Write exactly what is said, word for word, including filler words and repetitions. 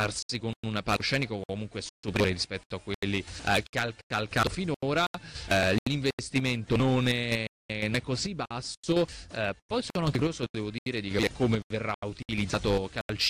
ritrovarsi con un palcoscenico comunque superiore rispetto a quelli eh, che ha calcato finora, eh, l'investimento non è non è così basso, eh, poi sono anche curioso, devo dire, di capire come verrà utilizzato Calci